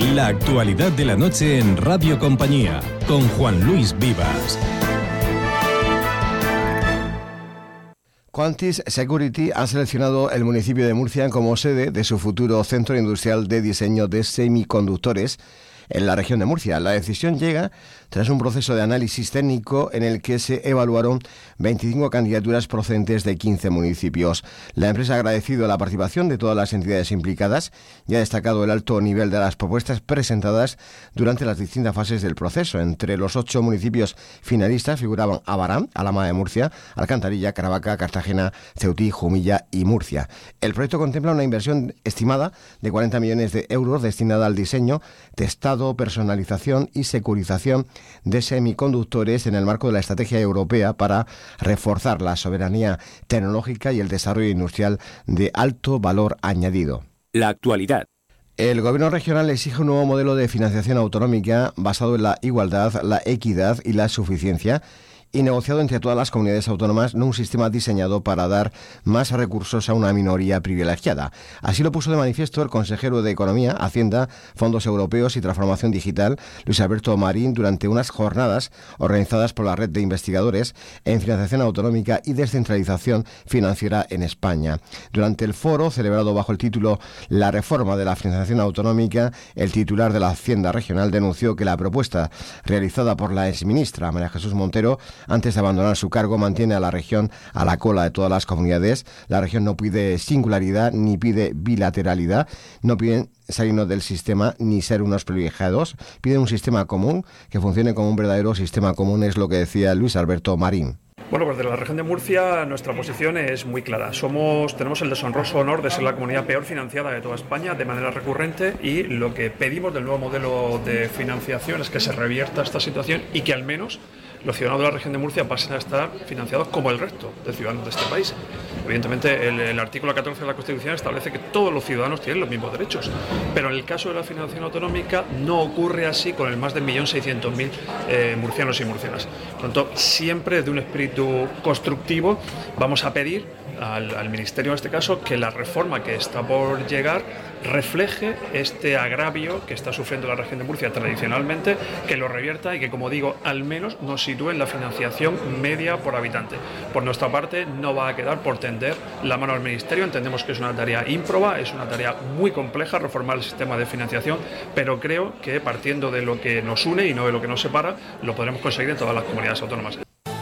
La actualidad de la noche en Radio Compañía, con Juan Luis Vivas. Quantis Security ha seleccionado el municipio de Murcia como sede de su futuro centro industrial de diseño de semiconductores en la región de Murcia. La decisión llega tras un proceso de análisis técnico en el que se evaluaron 25 candidaturas procedentes de 15 municipios. La empresa ha agradecido la participación de todas las entidades implicadas y ha destacado el alto nivel de las propuestas presentadas durante las distintas fases del proceso. Entre los 8 municipios finalistas figuraban Abarán, Alhama de Murcia, Alcantarilla, Caravaca, Cartagena, Ceutí, Jumilla y Murcia. El proyecto contempla una inversión estimada de 40 millones de euros destinada al diseño, testado, personalización y securización de semiconductores en el marco de la estrategia europea para reforzar la soberanía tecnológica y el desarrollo industrial de alto valor añadido. La actualidad. El Gobierno regional exige un nuevo modelo de financiación autonómica basado en la igualdad, la equidad y la suficiencia, y negociado entre todas las comunidades autónomas, no un sistema diseñado para dar más recursos a una minoría privilegiada. Así lo puso de manifiesto el consejero de Economía, Hacienda, Fondos Europeos y Transformación Digital, Luis Alberto Marín, durante unas jornadas organizadas por la Red de Investigadores en Financiación Autonómica y Descentralización Financiera en España. Durante el foro, celebrado bajo el título La reforma de la financiación autonómica, el titular de la Hacienda Regional denunció que la propuesta realizada por la exministra María Jesús Montero, antes de abandonar su cargo, mantiene a la región a la cola de todas las comunidades. La región no pide singularidad ni pide bilateralidad, no piden salirnos del sistema ni ser unos privilegiados, piden un sistema común que funcione como un verdadero sistema común, es lo que decía Luis Alberto Marín. Bueno, pues de la región de Murcia nuestra posición es muy clara. Tenemos el deshonroso honor de ser la comunidad peor financiada de toda España de manera recurrente, y lo que pedimos del nuevo modelo de financiación es que se revierta esta situación y que al menos los ciudadanos de la región de Murcia pasen a estar financiados como el resto de ciudadanos de este país. Evidentemente, el artículo 14 de la Constitución establece que todos los ciudadanos tienen los mismos derechos, pero en el caso de la financiación autonómica no ocurre así con el más de 1.600.000 murcianos y murcianas. Por lo tanto, siempre de un espíritu constructivo vamos a pedir al Ministerio, en este caso, que la reforma que está por llegar refleje este agravio que está sufriendo la región de Murcia tradicionalmente, que lo revierta y que, como digo, al menos nos sitúe en la financiación media por habitante. Por nuestra parte, no va a quedar por tender la mano al Ministerio. Entendemos que es una tarea ímproba, es una tarea muy compleja reformar el sistema de financiación, pero creo que partiendo de lo que nos une y no de lo que nos separa, lo podremos conseguir en todas las comunidades autónomas.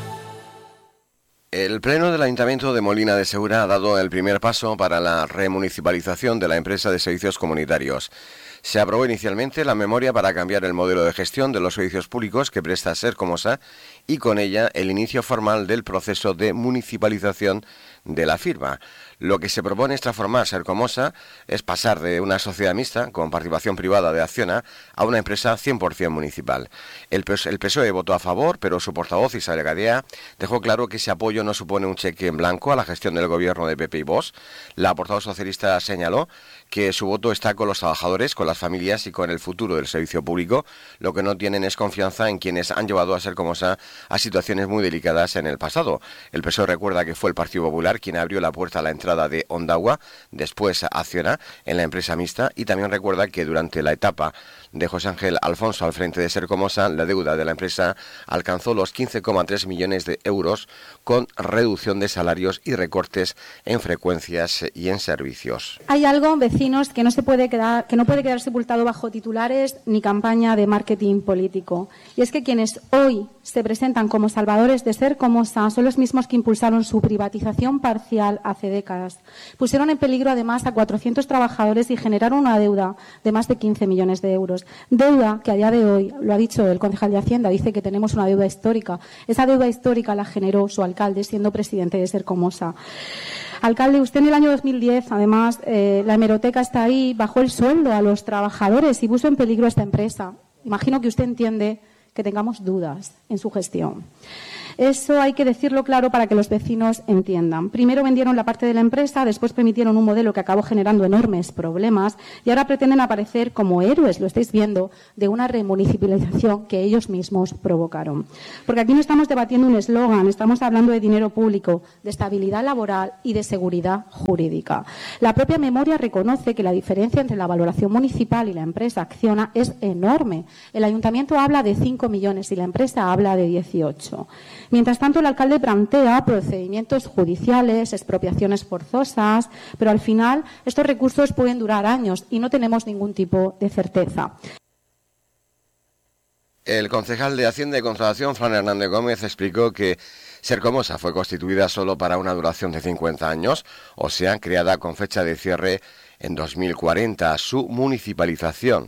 El Pleno del Ayuntamiento de Molina de Segura ha dado el primer paso para la remunicipalización de la empresa de servicios comunitarios. Se aprobó inicialmente la memoria para cambiar el modelo de gestión de los servicios públicos que presta Sercomosa y con ella el inicio formal del proceso de municipalización de la firma. Lo que se propone es transformar Sercomosa, es pasar de una sociedad mixta con participación privada de Acciona a una empresa 100% municipal. El PSOE votó a favor, pero su portavoz Isabel Gadea dejó claro que ese apoyo no supone un cheque en blanco a la gestión del gobierno de PP y Vox. La portavoz socialista señaló que su voto está con los trabajadores, con las familias y con el futuro del servicio público. Lo que no tienen es confianza en quienes han llevado a Sercomosa a situaciones muy delicadas en el pasado. El PSOE recuerda que fue el Partido Popular quien abrió la puerta a la entrada de Ondagua, después Acciona, en la empresa mixta, y también recuerda que durante la etapa de José Ángel Alfonso al frente de Sercomosa, la deuda de la empresa alcanzó los 15,3 millones de euros, con reducción de salarios y recortes en frecuencias y en servicios. Hay algo, vecinos, que no puede quedar sepultado bajo titulares ni campaña de marketing político. Y es que quienes hoy se presentan como salvadores de Sercomosa son los mismos que impulsaron su privatización parcial hace décadas. Pusieron en peligro además a 400 trabajadores y generaron una deuda de más de 15 millones de euros. Deuda que a día de hoy, lo ha dicho el concejal de Hacienda, dice que tenemos una deuda histórica. Esa deuda histórica la generó su alcalde siendo presidente de Sercomosa. Alcalde, usted en el año 2010, además, la hemeroteca está ahí, bajó el sueldo a los trabajadores y puso en peligro a esta empresa. Imagino que usted entiende que tengamos dudas en su gestión. Eso hay que decirlo claro para que los vecinos entiendan. Primero vendieron la parte de la empresa, después permitieron un modelo que acabó generando enormes problemas y ahora pretenden aparecer como héroes, lo estáis viendo, de una remunicipalización que ellos mismos provocaron. Porque aquí no estamos debatiendo un eslogan, estamos hablando de dinero público, de estabilidad laboral y de seguridad jurídica. La propia memoria reconoce que la diferencia entre la valoración municipal y la empresa Acciona es enorme. El ayuntamiento habla de 5 millones y la empresa habla de 18. Mientras tanto, el alcalde plantea procedimientos judiciales, expropiaciones forzosas, pero al final estos recursos pueden durar años y no tenemos ningún tipo de certeza. El concejal de Hacienda y Contratación, Fran Hernández Gómez, explicó que Sercomosa fue constituida solo para una duración de 50 años, o sea, creada con fecha de cierre en 2040. Su municipalización.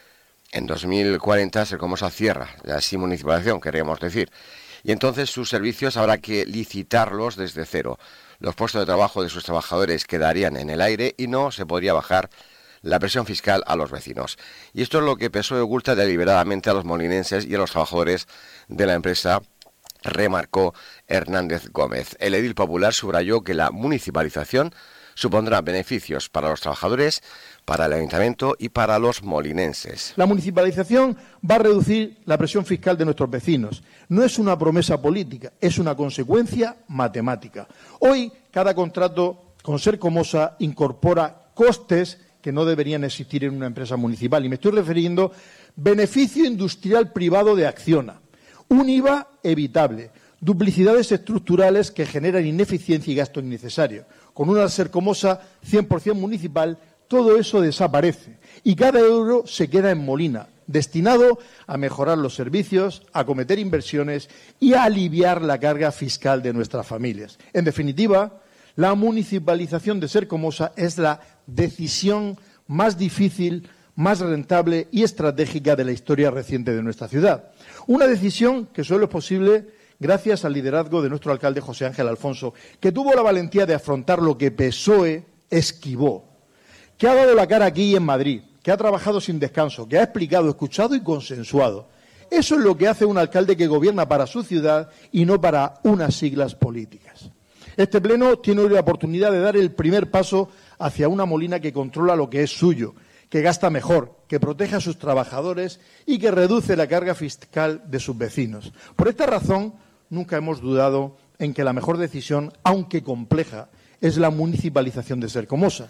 En 2040 Sercomosa cierra, ya sin municipalización, queríamos decir. Y entonces sus servicios habrá que licitarlos desde cero. Los puestos de trabajo de sus trabajadores quedarían en el aire y no se podría bajar la presión fiscal a los vecinos. Y esto es lo que PSOE oculta deliberadamente a los molinenses y a los trabajadores de la empresa, remarcó Hernández Gómez. El edil popular subrayó que la municipalización supondrá beneficios para los trabajadores, para el ayuntamiento y para los molinenses. La municipalización va a reducir la presión fiscal de nuestros vecinos. No es una promesa política, es una consecuencia matemática. Hoy, cada contrato con Sercomosa incorpora costes que no deberían existir en una empresa municipal. Y me estoy refiriendo beneficio industrial privado de Acciona, un IVA evitable, duplicidades estructurales que generan ineficiencia y gasto innecesario. Con una Sercomosa 100% municipal, todo eso desaparece y cada euro se queda en Molina, destinado a mejorar los servicios, a acometer inversiones y a aliviar la carga fiscal de nuestras familias. En definitiva, la municipalización de Sercomosa es la decisión más difícil, más rentable y estratégica de la historia reciente de nuestra ciudad. Una decisión que solo es posible gracias al liderazgo de nuestro alcalde José Ángel Alfonso, que tuvo la valentía de afrontar lo que PSOE esquivó, que ha dado la cara aquí y en Madrid, que ha trabajado sin descanso, que ha explicado, escuchado y consensuado. Eso es lo que hace un alcalde que gobierna para su ciudad y no para unas siglas políticas. Este pleno tiene hoy la oportunidad de dar el primer paso hacia una Molina que controla lo que es suyo, que gasta mejor, que protege a sus trabajadores y que reduce la carga fiscal de sus vecinos. Por esta razón, nunca hemos dudado en que la mejor decisión, aunque compleja, es la municipalización de Sercomosa.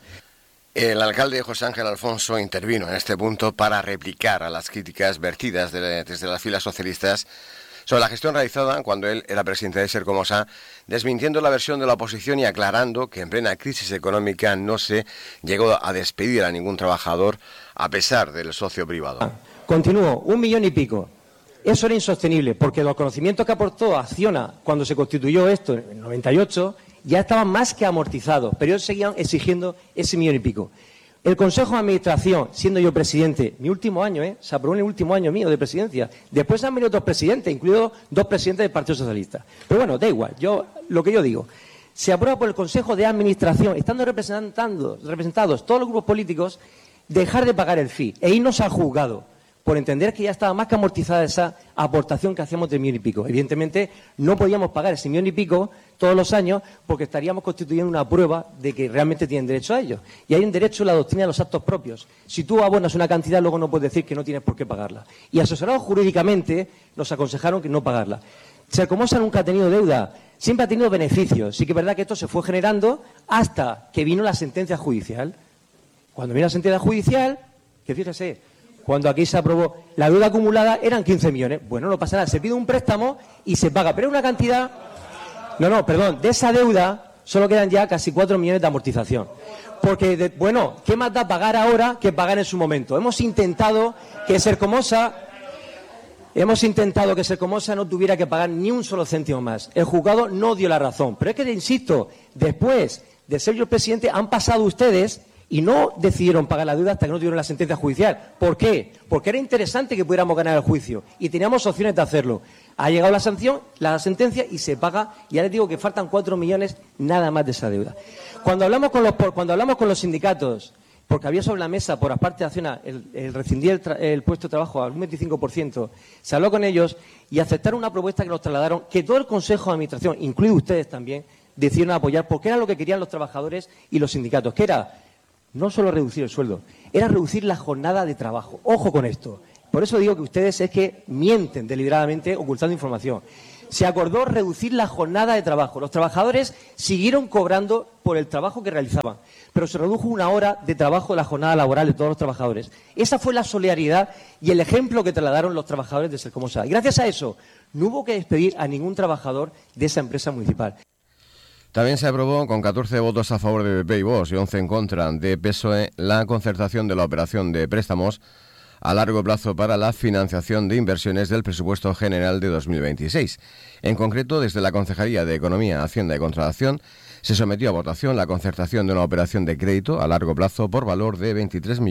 El alcalde José Ángel Alfonso intervino en este punto para replicar a las críticas vertidas desde las filas socialistas sobre la gestión realizada cuando él era presidente de Sercomosa, desmintiendo la versión de la oposición y aclarando que en plena crisis económica no se llegó a despedir a ningún trabajador a pesar del socio privado. Continúo, 1 millón y pico. Eso era insostenible porque los conocimientos que aportó Acciona cuando se constituyó esto en el 98 ya estaban más que amortizados, pero ellos seguían exigiendo ese 1 millón y pico. El Consejo de Administración, siendo yo presidente, mi último año, se aprobó en el último año mío de presidencia. Después han venido otros presidentes, incluidos 2 presidentes del Partido Socialista. Pero bueno, da igual, lo que yo digo. Se aprueba por el Consejo de Administración, estando representados todos los grupos políticos, dejar de pagar el fee e irnos al juzgado, por entender que ya estaba más que amortizada esa aportación que hacíamos de 1 millón y pico. Evidentemente, no podíamos pagar ese 1 millón y pico todos los años porque estaríamos constituyendo una prueba de que realmente tienen derecho a ello. Y hay un derecho en la doctrina de los actos propios. Si tú abonas una cantidad, luego no puedes decir que no tienes por qué pagarla. Y asesorados jurídicamente, nos aconsejaron que no pagarla. Sercomosa nunca ha tenido deuda, siempre ha tenido beneficios. Sí que es verdad que esto se fue generando hasta que vino la sentencia judicial. Cuando vino la sentencia judicial, que fíjese, cuando aquí se aprobó la deuda acumulada eran 15 millones. Bueno, no pasa nada, se pide un préstamo y se paga, pero es una cantidad... de esa deuda solo quedan ya casi 4 millones de amortización. Porque, ¿qué más da pagar ahora que pagar en su momento? Hemos intentado que Sercomosa no tuviera que pagar ni un solo céntimo más. El juzgado no dio la razón. Pero es que, insisto, después de ser yo el presidente, han pasado ustedes y no decidieron pagar la deuda hasta que no tuvieron la sentencia judicial. ¿Por qué? Porque era interesante que pudiéramos ganar el juicio y teníamos opciones de hacerlo. Ha llegado la sentencia y se paga, y ya les digo que faltan 4 millones nada más de esa deuda. Cuando hablamos con los sindicatos porque había sobre la mesa por parte de Acciona el rescindir el puesto de trabajo al 25%, se habló con ellos y aceptaron una propuesta que nos trasladaron, que todo el Consejo de Administración, incluido ustedes también, decidieron apoyar, porque era lo que querían los trabajadores y los sindicatos, que era no solo reducir el sueldo, era reducir la jornada de trabajo. Ojo con esto. Por eso digo que ustedes es que mienten deliberadamente ocultando información. Se acordó reducir la jornada de trabajo. Los trabajadores siguieron cobrando por el trabajo que realizaban, pero se redujo 1 hora de trabajo de la jornada laboral de todos los trabajadores. Esa fue la solidaridad y el ejemplo que trasladaron los trabajadores de Sercomosa. Y gracias a eso no hubo que despedir a ningún trabajador de esa empresa municipal. También se aprobó con 14 votos a favor de PP y Vox y 11 en contra de PSOE la concertación de la operación de préstamos a largo plazo para la financiación de inversiones del presupuesto general de 2026. En concreto, desde la Concejalía de Economía, Hacienda y Contratación se sometió a votación la concertación de una operación de crédito a largo plazo por valor de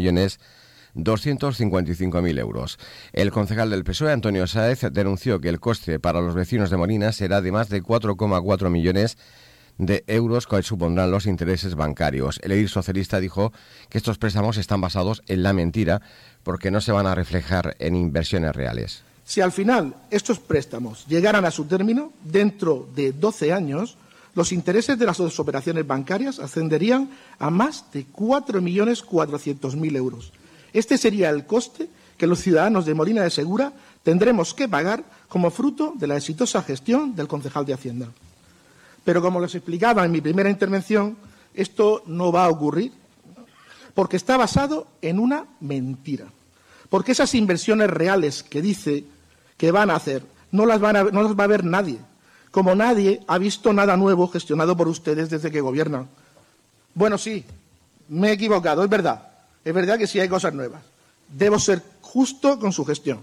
23.255.000 euros. El concejal del PSOE, Antonio Sáez, denunció que el coste para los vecinos de Molina será de más de 4,4 millones de euros que supondrán los intereses bancarios. El edil socialista dijo que estos préstamos están basados en la mentira porque no se van a reflejar en inversiones reales. Si al final estos préstamos llegaran a su término, dentro de 12 años, los intereses de las dos operaciones bancarias ascenderían a más de 4.400.000 euros. Este sería el coste que los ciudadanos de Molina de Segura tendremos que pagar como fruto de la exitosa gestión del concejal de Hacienda. Pero como les explicaba en mi primera intervención, esto no va a ocurrir porque está basado en una mentira. Porque esas inversiones reales que dice que van a hacer no las va a ver nadie. Como nadie ha visto nada nuevo gestionado por ustedes desde que gobiernan. Bueno, sí, me he equivocado, es verdad. Es verdad que sí hay cosas nuevas. Debo ser justo con su gestión.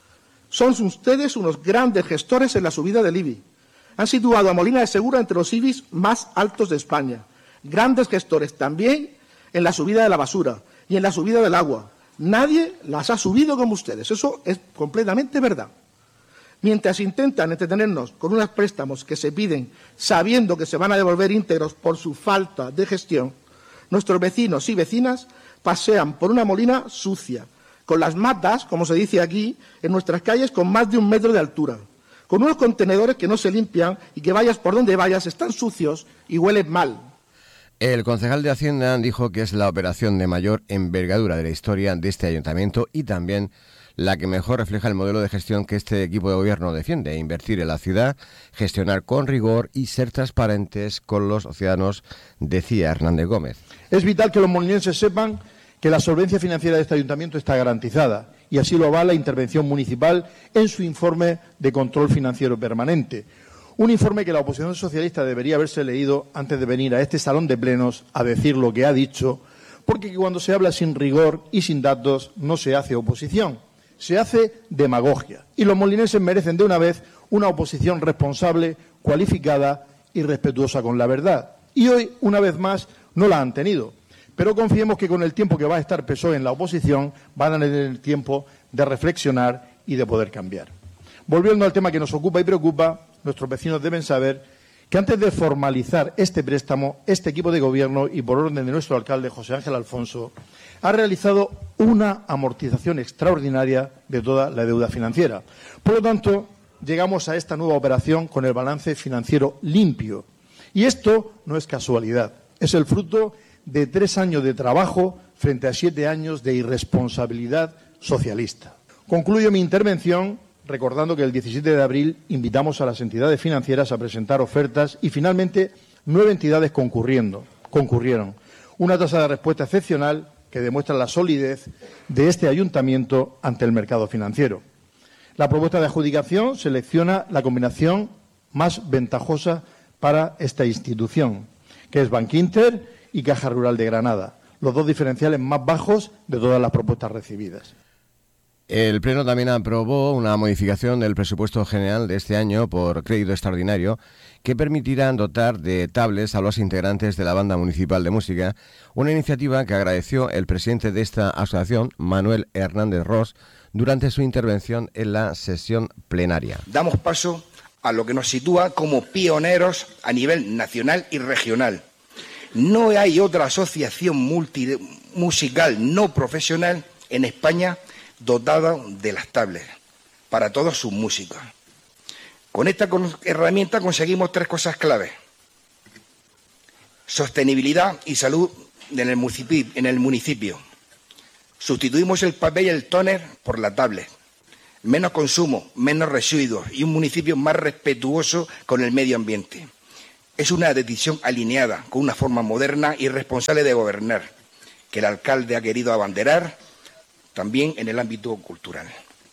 Son ustedes unos grandes gestores en la subida del IBI. Han situado a Molina de Segura entre los IBIs más altos de España. Grandes gestores también en la subida de la basura y en la subida del agua. Nadie las ha subido como ustedes. Eso es completamente verdad. Mientras intentan entretenernos con unos préstamos que se piden sabiendo que se van a devolver íntegros por su falta de gestión, nuestros vecinos y vecinas pasean por una Molina sucia, con las matas, como se dice aquí, en nuestras calles con más de 1 metro de altura, con unos contenedores que no se limpian y que vayas por donde vayas están sucios y huelen mal. El concejal de Hacienda dijo que es la operación de mayor envergadura de la historia de este ayuntamiento y también la que mejor refleja el modelo de gestión que este equipo de gobierno defiende: invertir en la ciudad, gestionar con rigor y ser transparentes con los ciudadanos, decía Hernández Gómez. Es vital que los molinenses sepan que la solvencia financiera de este ayuntamiento está garantizada y así lo avala la intervención municipal en su informe de control financiero permanente. Un informe que la oposición socialista debería haberse leído antes de venir a este salón de plenos a decir lo que ha dicho, porque cuando se habla sin rigor y sin datos no se hace oposición, se hace demagogia. Y los molinenses merecen de una vez una oposición responsable, cualificada y respetuosa con la verdad. Y hoy, una vez más, no la han tenido. Pero confiemos que con el tiempo que va a estar PSOE en la oposición van a tener el tiempo de reflexionar y de poder cambiar. Volviendo al tema que nos ocupa y preocupa, nuestros vecinos deben saber que antes de formalizar este préstamo, este equipo de gobierno y por orden de nuestro alcalde José Ángel Alfonso, ha realizado una amortización extraordinaria de toda la deuda financiera. Por lo tanto, llegamos a esta nueva operación con el balance financiero limpio. Y esto no es casualidad, es el fruto de 3 años de trabajo frente a 7 años de irresponsabilidad socialista. Concluyo mi intervención recordando que el 17 de abril invitamos a las entidades financieras a presentar ofertas y finalmente 9 entidades concurrieron. Una tasa de respuesta excepcional que demuestra la solidez de este ayuntamiento ante el mercado financiero. La propuesta de adjudicación selecciona la combinación más ventajosa para esta institución, que es Bankinter y Caja Rural de Granada, los 2 diferenciales más bajos de todas las propuestas recibidas. El Pleno también aprobó una modificación del presupuesto general de este año por crédito extraordinario que permitirá dotar de tablets a los integrantes de la Banda Municipal de Música, una iniciativa que agradeció el presidente de esta asociación, Manuel Hernández Ros, durante su intervención en la sesión plenaria. Damos paso a lo que nos sitúa como pioneros a nivel nacional y regional. No hay otra asociación musical no profesional en España dotada de las tablets para todos sus músicos. Con esta herramienta conseguimos 3 cosas claves: sostenibilidad y salud en el municipio. Sustituimos el papel y el tóner por la tablet. Menos consumo, menos residuos y un municipio más respetuoso con el medio ambiente. Es una decisión alineada con una forma moderna y responsable de gobernar, que el alcalde ha querido abanderar también en el ámbito cultural.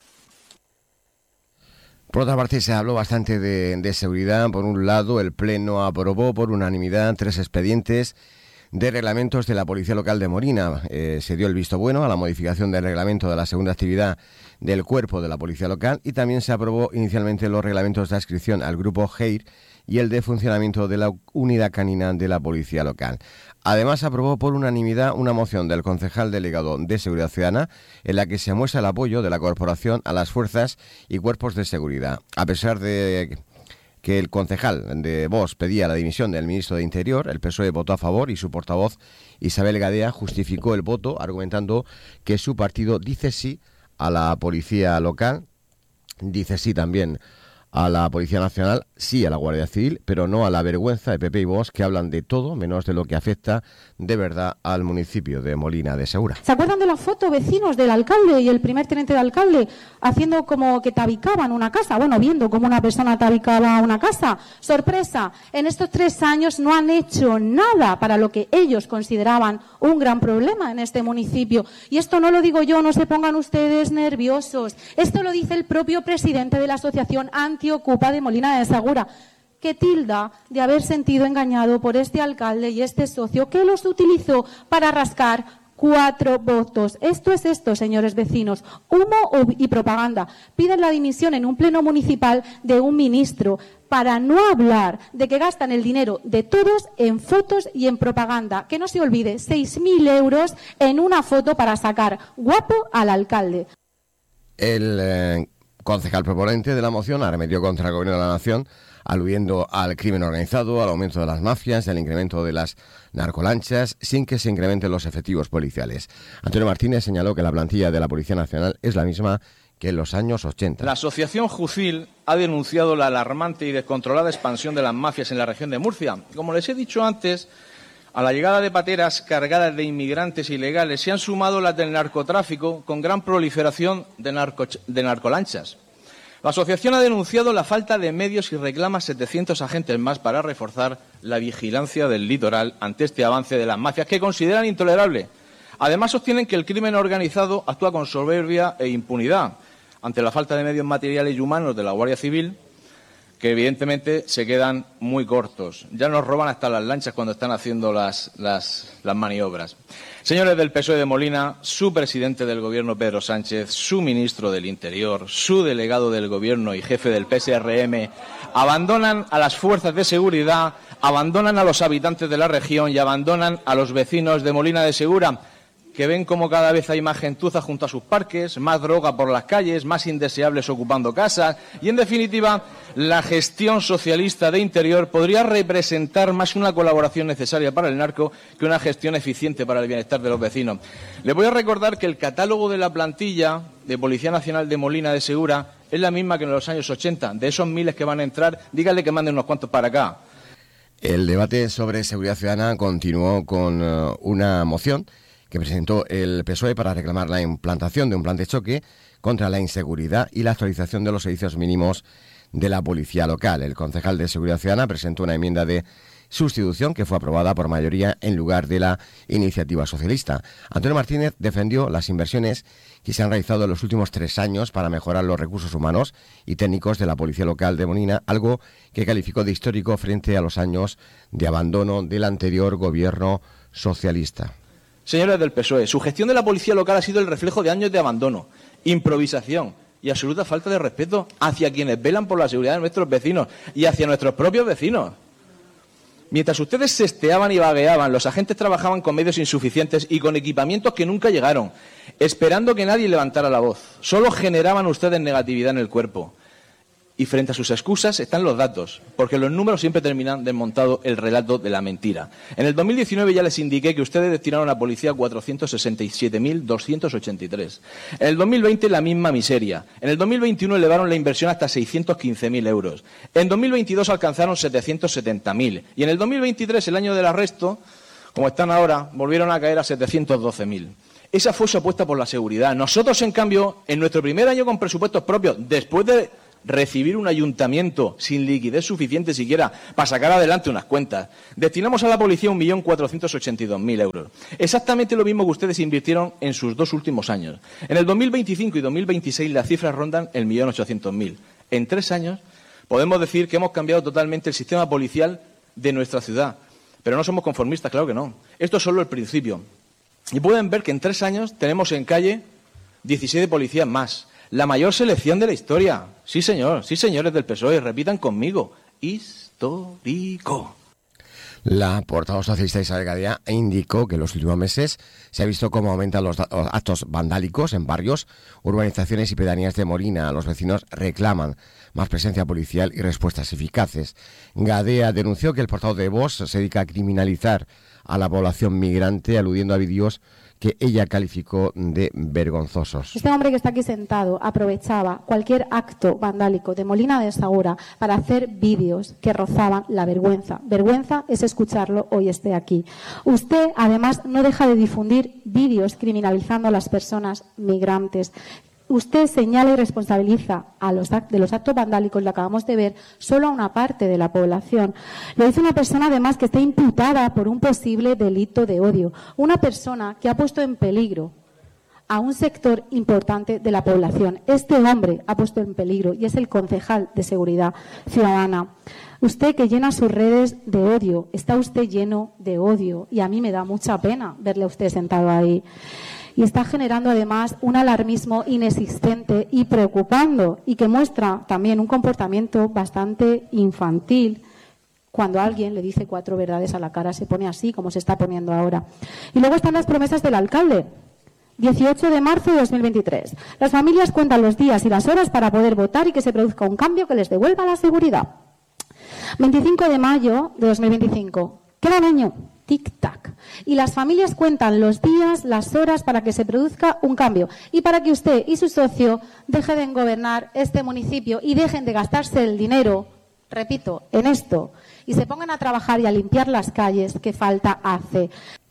Por otra parte, se habló bastante de seguridad. Por un lado, el Pleno aprobó por unanimidad 3 expedientes de reglamentos de la Policía Local de Molina. Se dio el visto bueno a la modificación del reglamento de la segunda actividad del cuerpo de la Policía Local y también se aprobó inicialmente los reglamentos de adscripción al grupo GEIR y el de funcionamiento de la unidad canina de la Policía Local. Además, se aprobó por unanimidad una moción del concejal delegado de Seguridad Ciudadana en la que se muestra el apoyo de la corporación a las fuerzas y cuerpos de seguridad. A pesar de que el concejal de Vox pedía la dimisión del ministro de Interior, el PSOE votó a favor y su portavoz Isabel Gadea justificó el voto argumentando que su partido dice sí a la Policía Local, dice sí también a la Policía Nacional, sí a la Guardia Civil, pero no a la vergüenza de PP y Vox, que hablan de todo menos de lo que afecta de verdad al municipio de Molina de Segura. ¿Se acuerdan de la foto, vecinos, del alcalde y el primer teniente de alcalde haciendo como que tabicaban una casa? Bueno, viendo cómo una persona tabicaba una casa. Sorpresa, en estos 3 años no han hecho nada para lo que ellos consideraban un gran problema en este municipio. Y esto no lo digo yo, no se pongan ustedes nerviosos. Esto lo dice el propio presidente de la Asociación Antiocupa de Molina de Segura, que tilda de haber sentido engañado por este alcalde y este socio que los utilizó para rascar 4 votos. Esto es esto, señores vecinos, humo y propaganda. Piden la dimisión en un pleno municipal de un ministro, para no hablar de que gastan el dinero de todos en fotos y en propaganda. Que no se olvide, 6.000 euros en una foto para sacar guapo al alcalde. El concejal proponente de la moción arremetió contra el Gobierno de la Nación, aludiendo al crimen organizado, al aumento de las mafias, al incremento de las narcolanchas, sin que se incrementen los efectivos policiales. Antonio Martínez señaló que la plantilla de la Policía Nacional es la misma que en los años 80. La asociación Jucil ha denunciado la alarmante y descontrolada expansión de las mafias en la región de Murcia. Como les he dicho antes, a la llegada de pateras cargadas de inmigrantes ilegales se han sumado las del narcotráfico con gran proliferación de narcolanchas. La asociación ha denunciado la falta de medios y reclama 700 agentes más para reforzar la vigilancia del litoral ante este avance de las mafias que consideran intolerable. Además, sostienen que el crimen organizado actúa con soberbia e impunidad ante la falta de medios materiales y humanos de la Guardia Civil, que evidentemente se quedan muy cortos. Ya nos roban hasta las lanchas cuando están haciendo las maniobras. Señores del PSOE de Molina, su presidente del Gobierno, Pedro Sánchez, su ministro del Interior, su delegado del Gobierno y jefe del PSRM, abandonan a las fuerzas de seguridad, abandonan a los habitantes de la región y abandonan a los vecinos de Molina de Segura, que ven como cada vez hay más gentuza junto a sus parques, más droga por las calles, más indeseables ocupando casas y, en definitiva, la gestión socialista de Interior podría representar más una colaboración necesaria para el narco que una gestión eficiente para el bienestar de los vecinos. Les voy a recordar que el catálogo de la plantilla de Policía Nacional de Molina de Segura es la misma que en los años 80. De esos miles que van a entrar, díganle que manden unos cuantos para acá. El debate sobre seguridad ciudadana continuó con una moción que presentó el PSOE para reclamar la implantación de un plan de choque contra la inseguridad y la actualización de los servicios mínimos de la policía local. El concejal de Seguridad Ciudadana presentó una enmienda de sustitución que fue aprobada por mayoría en lugar de la iniciativa socialista. Antonio Martínez defendió las inversiones que se han realizado en los últimos 3 años para mejorar los recursos humanos y técnicos de la policía local de Molina, algo que calificó de histórico frente a los años de abandono del anterior gobierno socialista. Señores del PSOE, su gestión de la policía local ha sido el reflejo de años de abandono, improvisación y absoluta falta de respeto hacia quienes velan por la seguridad de nuestros vecinos y hacia nuestros propios vecinos. Mientras ustedes sesteaban y vagueaban, los agentes trabajaban con medios insuficientes y con equipamientos que nunca llegaron, esperando que nadie levantara la voz. Solo generaban ustedes negatividad en el cuerpo. Y frente a sus excusas están los datos, porque los números siempre terminan desmontado el relato de la mentira. En el 2019 ya les indiqué que ustedes destinaron a la policía 467.283. En el 2020 la misma miseria. En el 2021 elevaron la inversión hasta 615.000 euros. En 2022 alcanzaron 770.000. Y en el 2023, el año del arresto, como están ahora, volvieron a caer a 712.000. Esa fue su apuesta por la seguridad. Nosotros, en cambio, en nuestro primer año con presupuestos propios, después de recibir un ayuntamiento sin liquidez suficiente siquiera para sacar adelante unas cuentas, destinamos a la policía 1.482.000 euros. Exactamente lo mismo que ustedes invirtieron en sus 2 últimos años. En el 2025 y 2026 las cifras rondan el 1.800.000. En 3 años podemos decir que hemos cambiado totalmente el sistema policial de nuestra ciudad. Pero no somos conformistas, claro que no. Esto es solo el principio. Y pueden ver que en 3 años tenemos en calle 17 policías más. La mayor selección de la historia. Sí, señor. Sí, señores del PSOE. Repitan conmigo. Histórico. La portavoz socialista Isabel Gadea indicó que en los últimos meses se ha visto cómo aumentan los actos vandálicos en barrios, urbanizaciones y pedanías de Molina. Los vecinos reclaman más presencia policial y respuestas eficaces. Gadea denunció que el portavoz de Vox se dedica a criminalizar a la población migrante, aludiendo a vídeos que ella calificó de vergonzosos. Este hombre que está aquí sentado aprovechaba cualquier acto vandálico de Molina de Segura para hacer vídeos que rozaban la vergüenza. Vergüenza es escucharlo hoy esté aquí. Usted, además, no deja de difundir vídeos criminalizando a las personas migrantes. Usted señala y responsabiliza de los actos vandálicos, lo acabamos de ver, solo a una parte de la población. Lo dice una persona, además, que está imputada por un posible delito de odio. Una persona que ha puesto en peligro a un sector importante de la población. Este hombre ha puesto en peligro y es el concejal de Seguridad Ciudadana. Usted que llena sus redes de odio, está usted lleno de odio y a mí me da mucha pena verle a usted sentado ahí. Y está generando además un alarmismo inexistente y preocupando y que muestra también un comportamiento bastante infantil. Cuando alguien le dice 4 verdades a la cara se pone así como se está poniendo ahora. Y luego están las promesas del alcalde. 18 de marzo de 2023. Las familias cuentan los días y las horas para poder votar y que se produzca un cambio que les devuelva la seguridad. 25 de mayo de 2025. Queda un año. Tic-tac. Y las familias cuentan los días, las horas para que se produzca un cambio y para que usted y su socio dejen de gobernar este municipio y dejen de gastarse el dinero, repito, en esto, y se pongan a trabajar y a limpiar las calles que falta hace.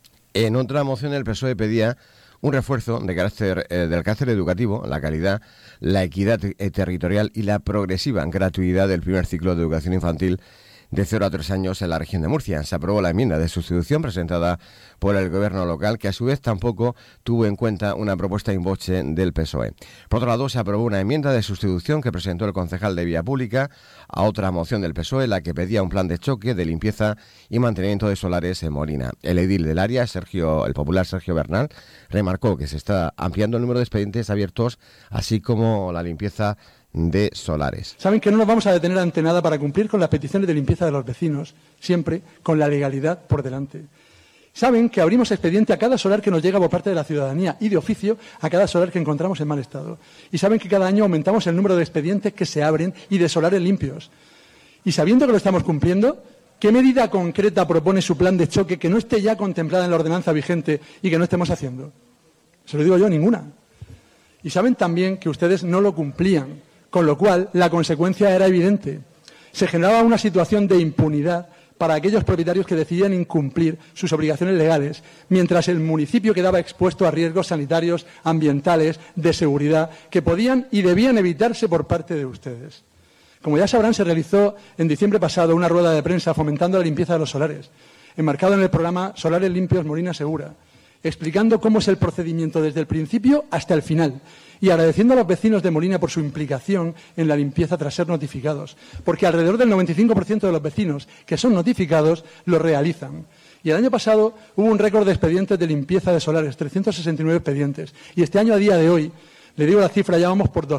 En otra moción el PSOE pedía un refuerzo del carácter educativo, la calidad, la equidad territorial y la progresiva gratuidad del primer ciclo de educación infantil de 0 a 3 años en la región de Murcia. Se aprobó la enmienda de sustitución presentada por el gobierno local, que a su vez tampoco tuvo en cuenta una propuesta in voce del PSOE. Por otro lado, se aprobó una enmienda de sustitución que presentó el concejal de Vía Pública a otra moción del PSOE, la que pedía un plan de choque de limpieza y mantenimiento de solares en Molina. El edil del área, el popular Sergio Bernal, remarcó que se está ampliando el número de expedientes abiertos, así como la limpieza de solares. Saben que no nos vamos a detener ante nada para cumplir con las peticiones de limpieza de los vecinos, siempre con la legalidad por delante. Saben que abrimos expediente a cada solar que nos llega por parte de la ciudadanía y de oficio a cada solar que encontramos en mal estado. Y saben que cada año aumentamos el número de expedientes que se abren y de solares limpios. Y sabiendo que lo estamos cumpliendo, ¿qué medida concreta propone su plan de choque que no esté ya contemplada en la ordenanza vigente y que no estemos haciendo? Se lo digo yo, ninguna. Y saben también que ustedes no lo cumplían, con lo cual la consecuencia era evidente. Se generaba una situación de impunidad para aquellos propietarios que decidían incumplir sus obligaciones legales, mientras el municipio quedaba expuesto a riesgos sanitarios, ambientales, de seguridad, que podían y debían evitarse por parte de ustedes. Como ya sabrán, se realizó en diciembre pasado una rueda de prensa fomentando la limpieza de los solares, enmarcado en el programa Solares Limpios Molina Segura, explicando cómo es el procedimiento desde el principio hasta el final, y agradeciendo a los vecinos de Molina por su implicación en la limpieza tras ser notificados, porque alrededor del 95% de los vecinos que son notificados lo realizan. Y el año pasado hubo un récord de expedientes de limpieza de solares, 369 expedientes, y este año, a día de hoy, le digo la cifra, ya vamos por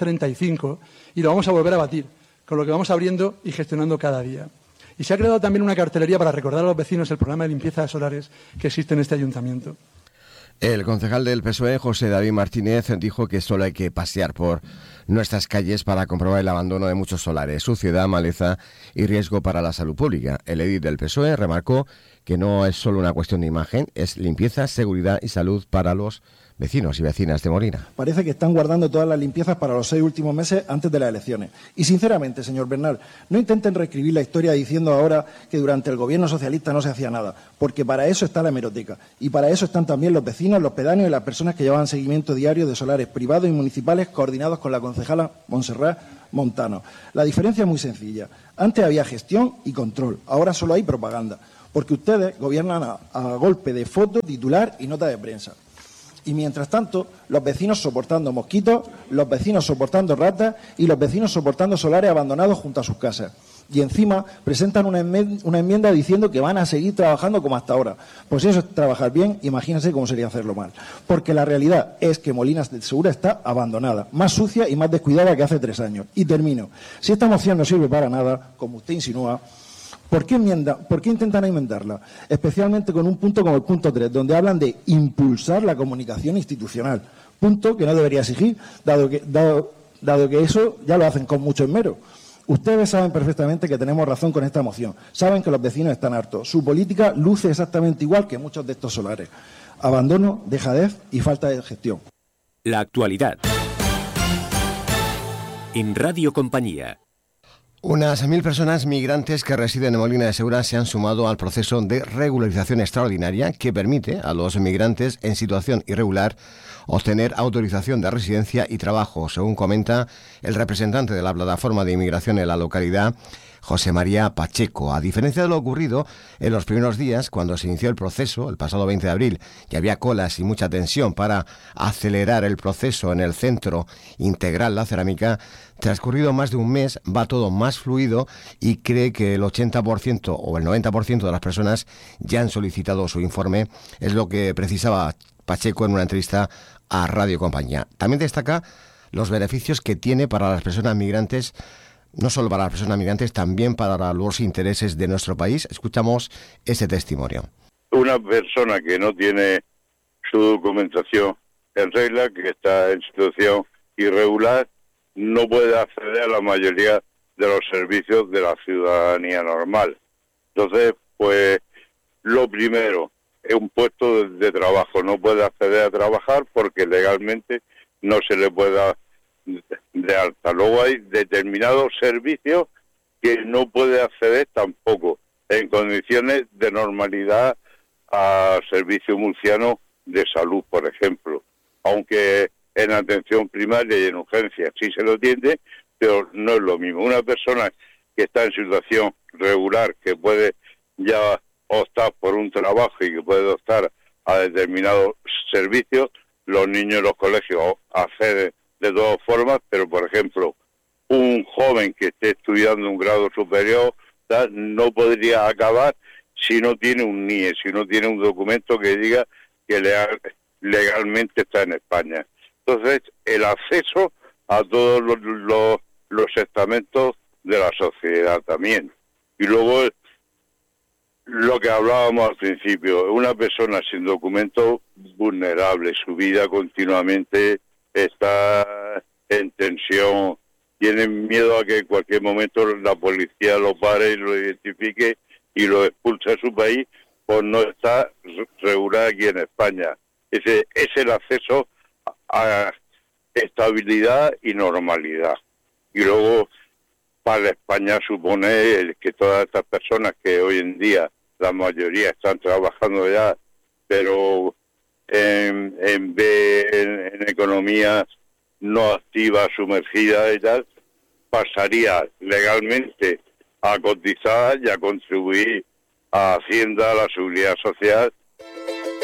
235 y lo vamos a volver a batir, con lo que vamos abriendo y gestionando cada día. Y se ha creado también una cartelería para recordar a los vecinos el programa de limpieza de solares que existe en este ayuntamiento. El concejal del PSOE, José David Martínez, dijo que solo hay que pasear por nuestras calles para comprobar el abandono de muchos solares, suciedad, maleza y riesgo para la salud pública. El edil del PSOE remarcó que no es solo una cuestión de imagen, es limpieza, seguridad y salud para los vecinos y vecinas de Molina. Parece que están guardando todas las limpiezas para los 6 últimos meses antes de las elecciones. Y sinceramente, señor Bernal, no intenten reescribir la historia diciendo ahora que durante el gobierno socialista no se hacía nada, porque para eso está la hemeroteca y para eso están también los vecinos, los pedáneos y las personas que llevaban seguimiento diario de solares privados y municipales coordinados con la concejala Montserrat Montano. La diferencia es muy sencilla. Antes había gestión y control, ahora solo hay propaganda, porque ustedes gobiernan a golpe de foto, titular y nota de prensa. Y mientras tanto, los vecinos soportando mosquitos, los vecinos soportando ratas y los vecinos soportando solares abandonados junto a sus casas. Y encima presentan una enmienda diciendo que van a seguir trabajando como hasta ahora. Pues eso es trabajar bien, imagínense cómo sería hacerlo mal. Porque la realidad es que Molina de Segura está abandonada, más sucia y más descuidada que hace 3 años. Y termino. Si esta moción no sirve para nada, como usted insinúa, ¿por qué intentan enmendarla? Especialmente con un punto como el punto 3, donde hablan de impulsar la comunicación institucional. Punto que no debería exigir, dado que eso ya lo hacen con mucho esmero. Ustedes saben perfectamente que tenemos razón con esta moción. Saben que los vecinos están hartos. Su política luce exactamente igual que muchos de estos solares. Abandono, dejadez y falta de gestión. La actualidad. En Radio Compañía. Unas 1.000 personas migrantes que residen en Molina de Segura se han sumado al proceso de regularización extraordinaria que permite a los migrantes en situación irregular obtener autorización de residencia y trabajo, según comenta el representante de la plataforma de inmigración en la localidad, José María Pacheco. A diferencia de lo ocurrido en los primeros días, cuando se inició el proceso, el pasado 20 de abril, y había colas y mucha tensión para acelerar el proceso en el Centro Integral La Cerámica, transcurrido más de un mes, va todo más fluido y cree que el 80% o el 90% de las personas ya han solicitado su informe, es lo que precisaba Pacheco en una entrevista a Radio Compañía. También destaca los beneficios que tiene para las personas migrantes, no solo para las personas migrantes, también para los intereses de nuestro país. Escuchamos ese testimonio. Una persona que no tiene su documentación en regla, que está en situación irregular, no puede acceder a la mayoría de los servicios de la ciudadanía normal. Entonces, pues, lo primero, es un puesto de trabajo. No puede acceder a trabajar porque legalmente no se le puede dar de alta. Luego hay determinados servicios que no puede acceder tampoco en condiciones de normalidad a servicio murciano de salud, por ejemplo, aunque en atención primaria y en urgencia sí se lo atiende, pero no es lo mismo. Una persona que está en situación regular, que puede ya optar por un trabajo y que puede optar a determinados servicios, los niños en los colegios acceden de todas formas, pero por ejemplo, un joven que esté estudiando un grado superior no podría acabar si no tiene un NIE, si no tiene un documento que diga que legalmente está en España. Entonces, el acceso a todos los estamentos de la sociedad también. Y luego, lo que hablábamos al principio, una persona sin documento vulnerable, su vida continuamente está en tensión, tienen miedo a que en cualquier momento la policía lo pare y lo identifique y lo expulse a su país por no estar regular aquí en España. Ese es el acceso a estabilidad y normalidad. Y luego, para España supone que todas estas personas que hoy en día, la mayoría están trabajando ya, pero en economía no activa, sumergida y tal, pasaría legalmente a cotizar y a contribuir a Hacienda, a la Seguridad Social.